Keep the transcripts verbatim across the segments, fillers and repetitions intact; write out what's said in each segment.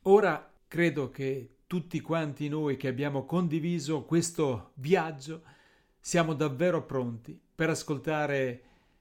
Ora credo che tutti quanti noi che abbiamo condiviso questo viaggio siamo davvero pronti per ascoltare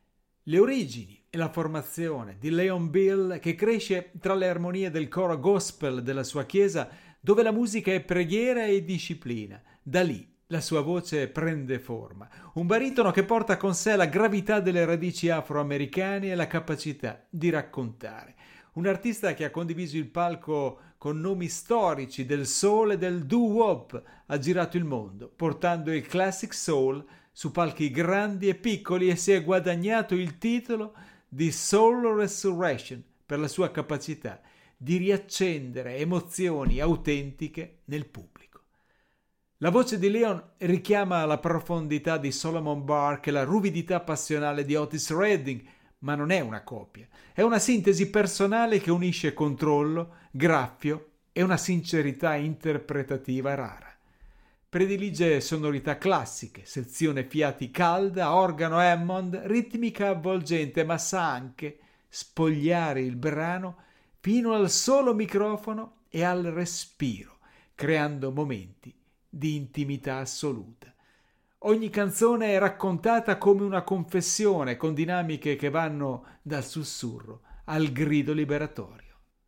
le origini e la formazione di Leon Bill, che cresce tra le armonie del coro gospel della sua chiesa, dove la musica è preghiera e disciplina. Da lì la sua voce prende forma, un baritono che porta con sé la gravità delle radici afroamericane e la capacità di raccontare. Un artista che ha condiviso il palco con nomi storici del soul e del doo-wop, ha girato il mondo, portando il classic soul su palchi grandi e piccoli, e si è guadagnato il titolo di Soul Resurrection per la sua capacità di riaccendere emozioni autentiche nel pubblico. La voce di Leon richiama la profondità di Solomon Burke e la ruvidità passionale di Otis Redding, ma non è una copia, è una sintesi personale che unisce controllo, graffio e una sincerità interpretativa rara. Predilige sonorità classiche, sezione fiati calda, organo Hammond, ritmica avvolgente, ma sa anche spogliare il brano fino al solo microfono e al respiro, creando momenti di intimità assoluta. Ogni canzone è raccontata come una confessione, con dinamiche che vanno dal sussurro al grido liberatorio.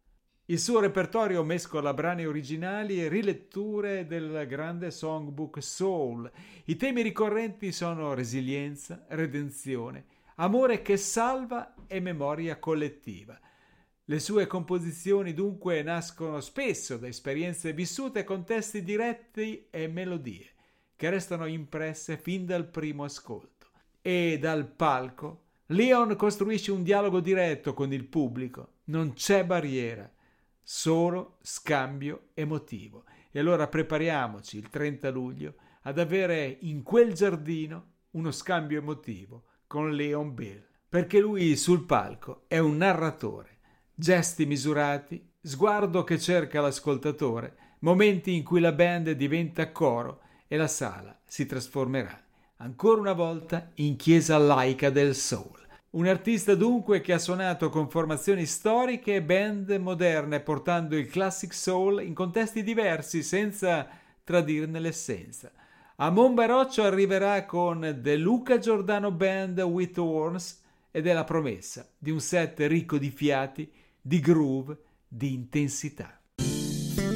Il suo repertorio mescola brani originali e riletture del grande songbook soul. I temi ricorrenti sono resilienza, redenzione, amore che salva e memoria collettiva. Le sue composizioni dunque nascono spesso da esperienze vissute con testi diretti e melodie che restano impresse fin dal primo ascolto. E dal palco Leon costruisce un dialogo diretto con il pubblico. Non c'è barriera, solo scambio emotivo. E allora prepariamoci il trenta luglio ad avere in quel giardino uno scambio emotivo con Leon Bill, perché lui sul palco è un narratore. Gesti misurati, sguardo che cerca l'ascoltatore, momenti in cui la band diventa coro e la sala si trasformerà ancora una volta in chiesa laica del soul. Un artista dunque che ha suonato con formazioni storiche e band moderne, portando il classic soul in contesti diversi senza tradirne l'essenza. A Monbaroccio arriverà con The Luca Giordano Band with Horns ed è la promessa di un set ricco di fiati, di groove, di intensità.